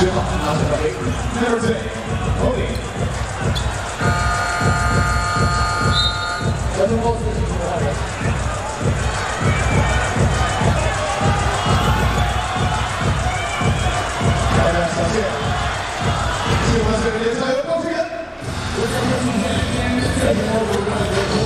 学好拿下杯。Number 2, Cody。咱们公司是多少人？大家小谢，喜欢这个联赛有高兴人。